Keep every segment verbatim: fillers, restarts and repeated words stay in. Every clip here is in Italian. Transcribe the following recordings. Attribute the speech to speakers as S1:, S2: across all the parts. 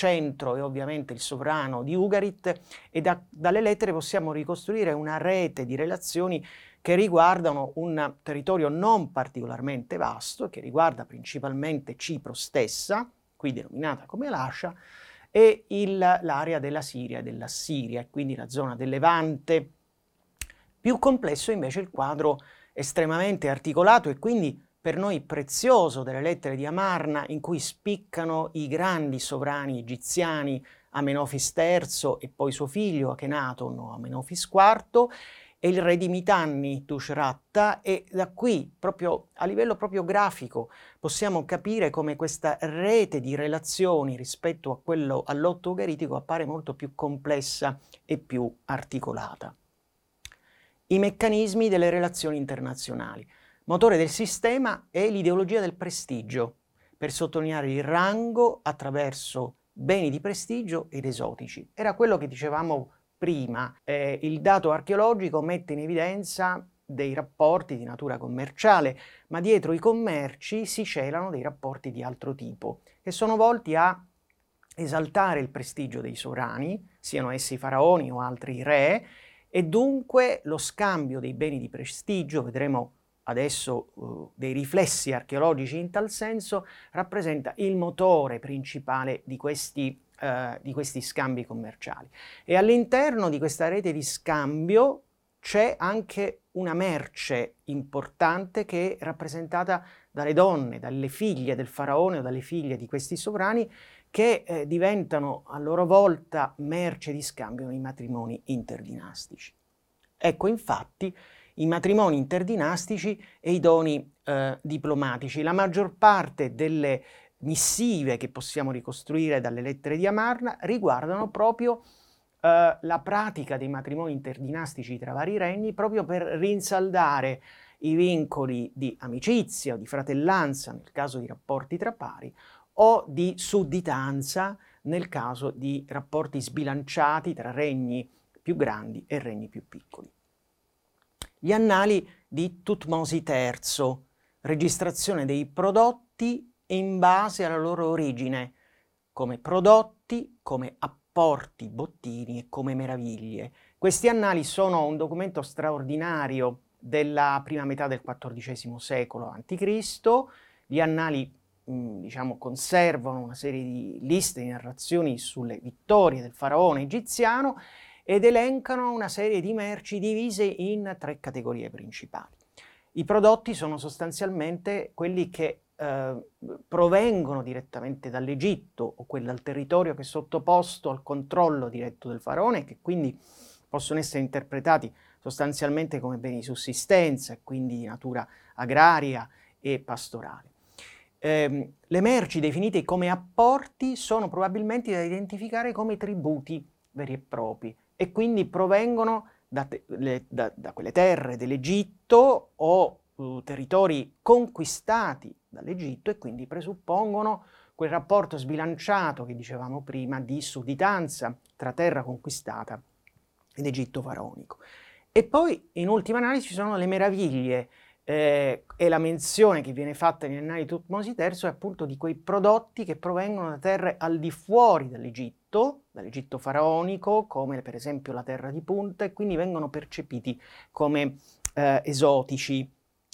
S1: centro è ovviamente il sovrano di Ugarit e da, dalle lettere possiamo ricostruire una rete di relazioni che riguardano un territorio non particolarmente vasto, che riguarda principalmente Cipro stessa, qui denominata come Lascia, e l'area della Siria e dell'Assiria, e quindi la zona del Levante. Più complesso invece il quadro estremamente articolato e quindi per noi prezioso delle lettere di Amarna, in cui spiccano i grandi sovrani egiziani Amenofis terzo e poi suo figlio Akhenaton o Amenofis quarto e il re di Mitanni Tushratta, e da qui proprio a livello proprio grafico possiamo capire come questa rete di relazioni rispetto a quello all'otto ugaritico appare molto più complessa e più articolata. I meccanismi delle relazioni internazionali. Motore del sistema è l'ideologia del prestigio, per sottolineare il rango attraverso beni di prestigio ed esotici. Era quello che dicevamo prima. Eh, il dato archeologico mette in evidenza dei rapporti di natura commerciale, ma dietro i commerci si celano dei rapporti di altro tipo, che sono volti a esaltare il prestigio dei sovrani, siano essi faraoni o altri re, e dunque lo scambio dei beni di prestigio, vedremo adesso uh, dei riflessi archeologici in tal senso, rappresenta il motore principale di questi, uh, di questi scambi commerciali. E all'interno di questa rete di scambio c'è anche una merce importante che è rappresentata dalle donne, dalle figlie del faraone o dalle figlie di questi sovrani, che eh, diventano a loro volta merce di scambio nei matrimoni interdinastici. Ecco infatti i matrimoni interdinastici e i doni eh, diplomatici. La maggior parte delle missive che possiamo ricostruire dalle lettere di Amarna riguardano proprio eh, la pratica dei matrimoni interdinastici tra vari regni, proprio per rinsaldare i vincoli di amicizia o di fratellanza nel caso di rapporti tra pari, o di sudditanza nel caso di rapporti sbilanciati tra regni più grandi e regni più piccoli. Gli annali di Tutmosi terzo, registrazione dei prodotti in base alla loro origine, come prodotti, come apporti, bottini e come meraviglie. Questi annali sono un documento straordinario della prima metà del quattordicesimo secolo avanti Cristo. Gli annali diciamo, conservano una serie di liste di narrazioni sulle vittorie del faraone egiziano ed elencano una serie di merci divise in tre categorie principali. I prodotti sono sostanzialmente quelli che eh, provengono direttamente dall'Egitto o quelli dal territorio che è sottoposto al controllo diretto del faraone e che quindi possono essere interpretati sostanzialmente come beni di sussistenza e quindi di natura agraria e pastorale. Eh, le merci definite come apporti sono probabilmente da identificare come tributi veri e propri e quindi provengono da, te, le, da, da quelle terre dell'Egitto o uh, territori conquistati dall'Egitto e quindi presuppongono quel rapporto sbilanciato che dicevamo prima di sudditanza tra terra conquistata ed Egitto faraonico. E poi in ultima analisi ci sono le meraviglie. Eh, e la menzione che viene fatta negli annali di Tutmosi terzo è appunto di quei prodotti che provengono da terre al di fuori dall'Egitto, dall'Egitto faraonico, come per esempio la terra di Punta, e quindi vengono percepiti come eh, esotici.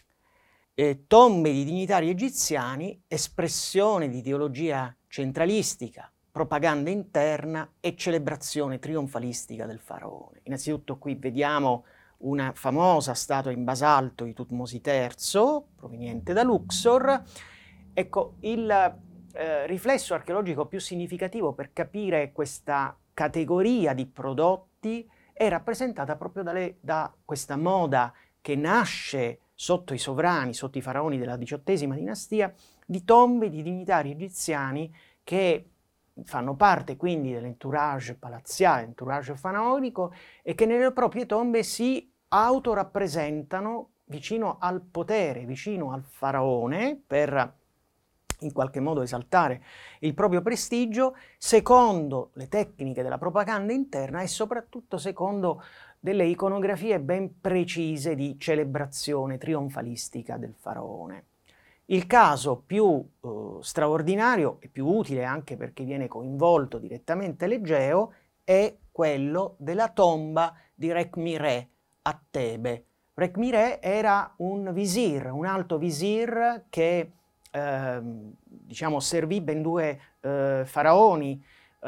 S1: Eh, tombe di dignitari egiziani, espressione di ideologia centralistica, propaganda interna e celebrazione trionfalistica del faraone. Innanzitutto qui vediamo una famosa statua in basalto di Tutmosi terzo, proveniente da Luxor. Ecco, il eh, riflesso archeologico più significativo per capire questa categoria di prodotti è rappresentata proprio dalle, da questa moda che nasce sotto i sovrani, sotto i faraoni della diciottesima dinastia, di tombe di dignitari egiziani che fanno parte quindi dell'entourage palaziale, entourage faraonico, e che nelle proprie tombe si autorappresentano vicino al potere, vicino al faraone, per in qualche modo esaltare il proprio prestigio, secondo le tecniche della propaganda interna e soprattutto secondo delle iconografie ben precise di celebrazione trionfalistica del faraone. Il caso più eh, straordinario e più utile, anche perché viene coinvolto direttamente l'Egeo, è quello della tomba di Rekhmire a Tebe. Rekhmire era un visir, un alto visir che eh, diciamo, servì ben due eh, faraoni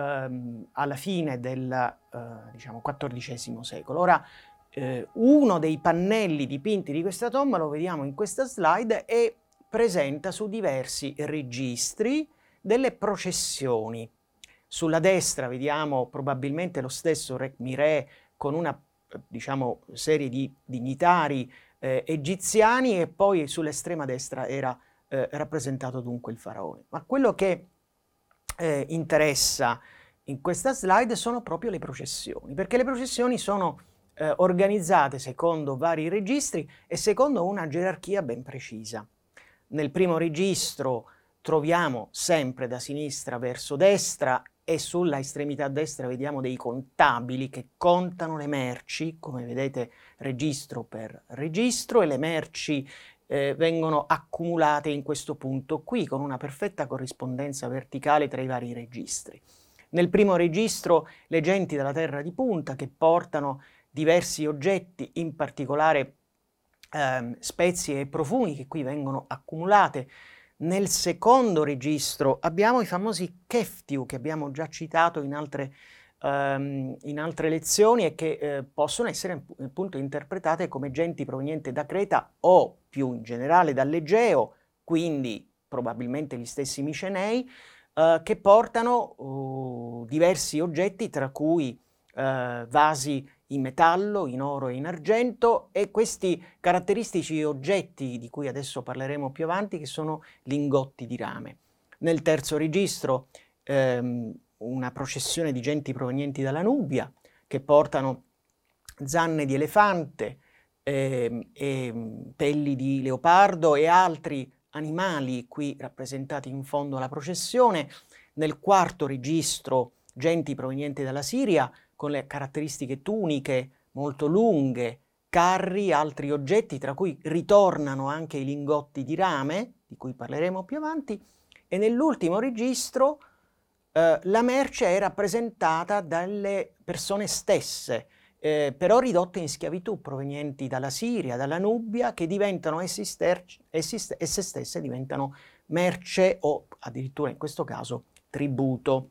S1: eh, alla fine del eh, diciamo, quattordicesimo secolo. Ora, eh, uno dei pannelli dipinti di questa tomba, lo vediamo in questa slide, e presenta su diversi registri delle processioni. Sulla destra vediamo probabilmente lo stesso Rekhmire con una diciamo, serie di dignitari eh, egiziani, e poi sull'estrema destra era eh, rappresentato dunque il faraone. Ma quello che eh, interessa in questa slide sono proprio le processioni, perché le processioni sono eh, organizzate secondo vari registri e secondo una gerarchia ben precisa. Nel primo registro troviamo sempre da sinistra verso destra, e sulla estremità destra vediamo dei contabili che contano le merci, come vedete registro per registro, e le merci eh, vengono accumulate in questo punto qui, con una perfetta corrispondenza verticale tra i vari registri. Nel primo registro le genti della terra di punta che portano diversi oggetti, in particolare eh, spezie e profumi che qui vengono accumulate. Nel secondo registro abbiamo i famosi keftiu che abbiamo già citato in altre, um, in altre lezioni e che eh, possono essere appunto interpretate come genti provenienti da Creta o più in generale dall'Egeo, quindi probabilmente gli stessi Micenei, eh, che portano uh, diversi oggetti, tra cui eh, vasi in metallo, in oro e in argento, e questi caratteristici oggetti di cui adesso parleremo più avanti, che sono lingotti di rame. Nel terzo registro ehm, una processione di genti provenienti dalla Nubia che portano zanne di elefante, ehm, e pelli di leopardo e altri animali qui rappresentati in fondo alla processione. Nel quarto registro genti provenienti dalla Siria con le caratteristiche tuniche molto lunghe, carri, altri oggetti, tra cui ritornano anche i lingotti di rame, di cui parleremo più avanti, e nell'ultimo registro eh, la merce è rappresentata dalle persone stesse, eh, però ridotte in schiavitù, provenienti dalla Siria, dalla Nubia, che diventano essi, essi esse stesse diventano merce o addirittura in questo caso tributo.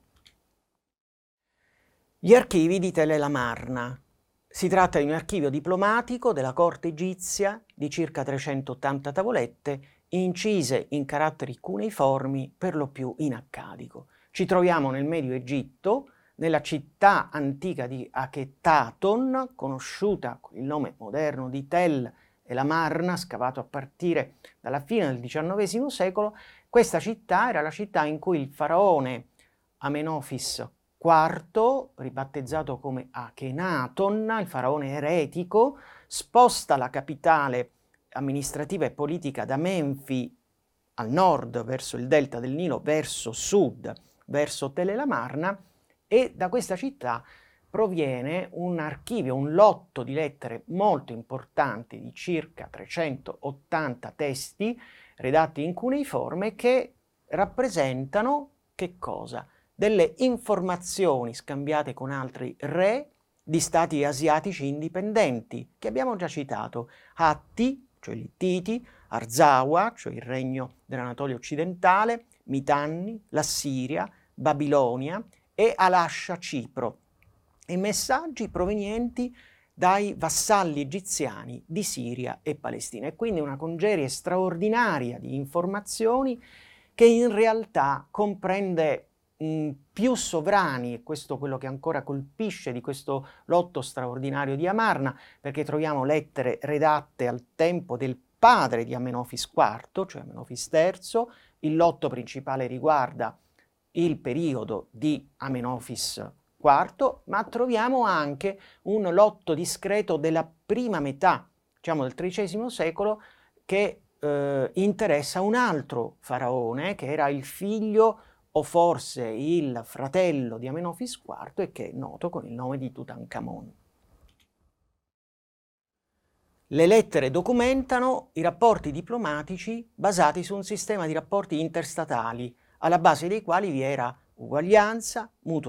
S1: Gli archivi di Tell el-Amarna. Si tratta di un archivio diplomatico della corte egizia di circa trecentottanta tavolette, incise in caratteri cuneiformi, per lo più in accadico. Ci troviamo nel Medio Egitto, nella città antica di Akhetaton, conosciuta con il nome moderno di Tell el-Amarna, scavato a partire dalla fine del diciannovesimo secolo. Questa città era la città in cui il faraone Amenofis quarto, ribattezzato come Akhenaton, il faraone eretico, sposta la capitale amministrativa e politica da Menfi al nord, verso il delta del Nilo, verso sud, verso Tell el-Amarna, e da questa città proviene un archivio, un lotto di lettere molto importanti di circa trecentottanta testi redatti in cuneiforme che rappresentano che cosa? Delle informazioni scambiate con altri re di stati asiatici indipendenti, che abbiamo già citato: Atti, cioè gli Ittiti, Arzawa, cioè il regno dell'Anatolia occidentale, Mitanni, l'Assiria, Babilonia e Alascia, Cipro, e messaggi provenienti dai vassalli egiziani di Siria e Palestina. E quindi una congerie straordinaria di informazioni che in realtà comprende mh, più sovrani, e questo è quello che ancora colpisce di questo lotto straordinario di Amarna, perché troviamo lettere redatte al tempo del padre di Amenofis quarto, cioè Amenofis terzo. Il lotto principale riguarda il periodo di Amenofis quarto, ma troviamo anche un lotto discreto della prima metà, diciamo del tredicesimo secolo, che eh, interessa un altro faraone, che era il figlio o forse il fratello di Amenofis quarto e che è noto con il nome di Tutankhamon. Le lettere documentano i rapporti diplomatici basati su un sistema di rapporti interstatali, alla base dei quali vi era uguaglianza, mutuo